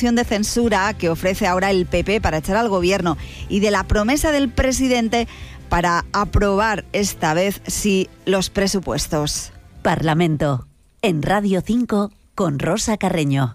moción de censura que ofrece ahora el PP para echar al gobierno y de la promesa del presidente para aprobar esta vez sí los presupuestos. Parlamento, en Radio 5 con Rosa Carreño.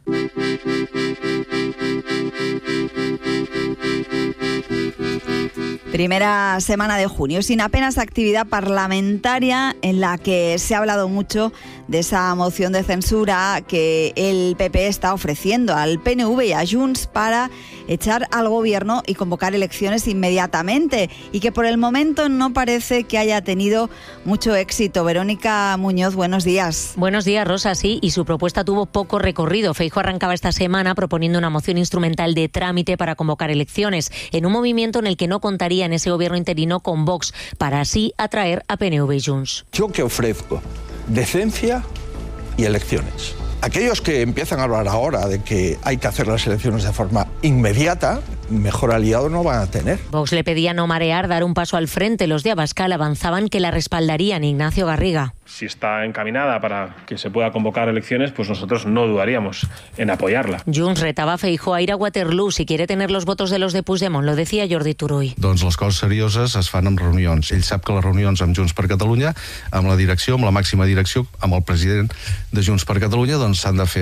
Primera semana de junio, sin apenas actividad parlamentaria, en la que se ha hablado mucho de esa moción de censura que el PP está ofreciendo al PNV y a Junts para echar al gobierno y convocar elecciones inmediatamente, y que por el momento no parece que haya tenido mucho éxito. Verónica Muñoz, buenos días. Buenos días, Rosa. Sí, y su propuesta tuvo poco recorrido. Feijóo arrancaba esta semana proponiendo una moción instrumental de trámite para convocar elecciones, en un movimiento en el que no contaría en ese gobierno interino con Vox, para así atraer a PNV y Junts. ¿Yo qué ofrezco? Decencia y elecciones. Aquellos que empiezan a hablar ahora de que hay que hacer las elecciones de forma inmediata, mejor aliado no van a tener. Vox le pedía no marear, dar un paso al frente. Los de Abascal avanzaban que la respaldarían. Ignacio Garriga. Si está encaminada para que se pueda convocar elecciones, pues nosotros no dudaríamos en apoyarla. Junts retava a Feijóo a ir a Waterloo si quiere tener los votos de los de Puigdemont, lo decía Jordi Turull. Doncs les coses serioses es fan amb reunions. Ell sap que les reunions amb Junts per Catalunya, amb la direcció, amb la màxima direcció, amb el president de Junts per Catalunya, doncs s'han de fer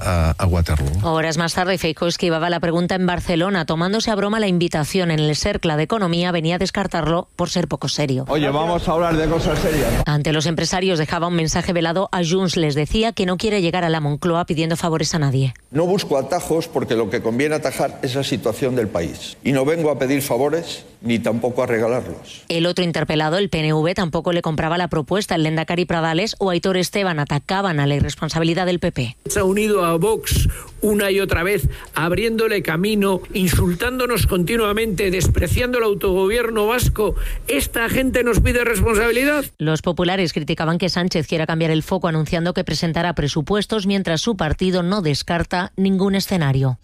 a Waterloo. Horas más tarde, Feijóo esquivaba la pregunta en Barcelona, tomándose a broma la invitación en el Cercle de Economía, venía a descartarlo por ser poco serio. Oye, vamos a hablar de cosas serias, ¿no? Ante los empresarios dejaba un mensaje velado a Junts, les decía que no quiere llegar a la Moncloa pidiendo favores a nadie. No busco atajos porque lo que conviene atajar es la situación del país. Y no vengo a pedir favores ni tampoco a regalarlos. El otro interpelado, el PNV, tampoco le compraba la propuesta. El Lehendakari Pradales o Aitor Esteban atacaban a la irresponsabilidad del PP. Se ha unido a Vox una y otra vez, abriéndole camino, insultándonos continuamente, despreciando el autogobierno vasco. ¿Esta gente nos pide responsabilidad? Los populares criticaban que Sánchez quiera cambiar el foco anunciando que presentará presupuestos, mientras su partido no descarta ningún escenario.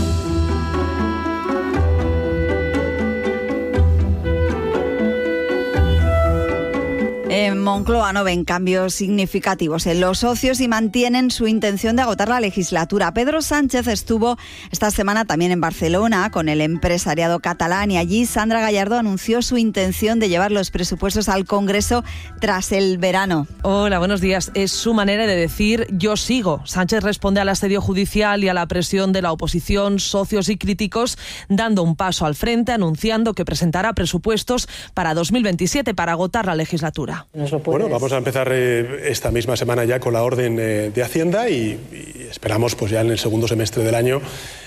En Moncloa no ven cambios significativos en los socios y mantienen su intención de agotar la legislatura. Pedro Sánchez estuvo esta semana también en Barcelona con el empresariado catalán y allí Sandra Gallardo anunció su intención de llevar los presupuestos al Congreso tras el verano. Hola, buenos días. Es su manera de decir yo sigo. Sánchez responde al asedio judicial y a la presión de la oposición, socios y críticos, dando un paso al frente, anunciando que presentará presupuestos para 2027 para agotar la legislatura. Bueno, vamos a empezar esta misma semana ya con la orden de Hacienda y esperamos pues ya en el segundo semestre del año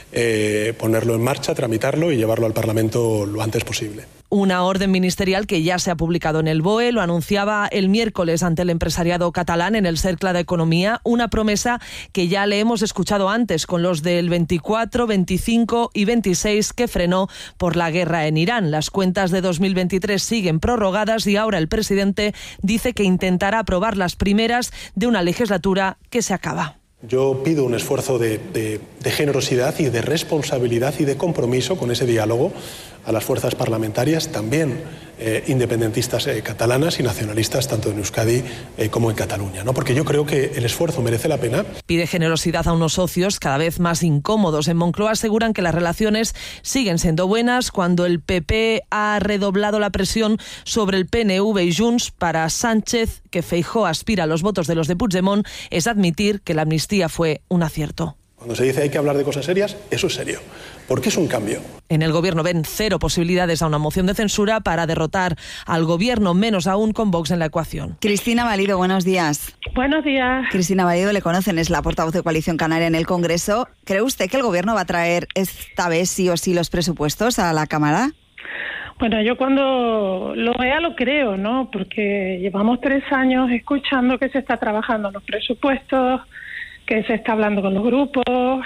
ponerlo en marcha, tramitarlo y llevarlo al Parlamento lo antes posible. Una orden ministerial que ya se ha publicado en el BOE, lo anunciaba el miércoles ante el empresariado catalán en el Cercle de Economía, una promesa que ya le hemos escuchado antes con los del 24, 25 y 26 que frenó por la guerra en Irán. Las cuentas de 2023 siguen prorrogadas y ahora el presidente dice que intentará aprobar las primeras de una legislatura que se acaba. Yo pido un esfuerzo de generosidad y de responsabilidad y de compromiso con ese diálogo a las fuerzas parlamentarias, también independentistas catalanas y nacionalistas, tanto en Euskadi como en Cataluña, ¿no? Porque yo creo que el esfuerzo merece la pena. Pide generosidad a unos socios cada vez más incómodos. En Moncloa aseguran que las relaciones siguen siendo buenas. Cuando el PP ha redoblado la presión sobre el PNV y Junts, para Sánchez, que Feijóo aspira a los votos de los de Puigdemont, es admitir que la amnistía fue un acierto. Cuando se dice hay que hablar de cosas serias, eso es serio, porque es un cambio. En el gobierno ven cero posibilidades a una moción de censura para derrotar al gobierno, menos aún con Vox en la ecuación. Cristina Valido, buenos días. Buenos días. Cristina Valido, le conocen, es la portavoz de Coalición Canaria en el Congreso. ¿Cree usted que el gobierno va a traer esta vez sí o sí los presupuestos a la Cámara? Bueno, yo cuando lo vea lo creo, ¿no? Porque llevamos 3 años escuchando que se está trabajando en los presupuestos, que se está hablando con los grupos,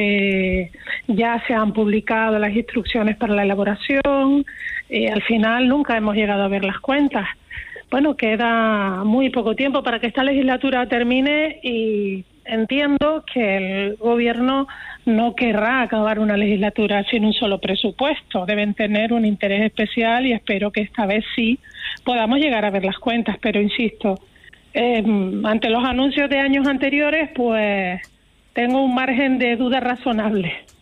que ya se han publicado las instrucciones para la elaboración. Al final nunca hemos llegado a ver las cuentas. Bueno, queda muy poco tiempo para que esta legislatura termine y entiendo que el gobierno no querrá acabar una legislatura sin un solo presupuesto. Deben tener un interés especial y espero que esta vez sí podamos llegar a ver las cuentas, pero insisto, ante los anuncios de años anteriores, pues tengo un margen de duda razonable.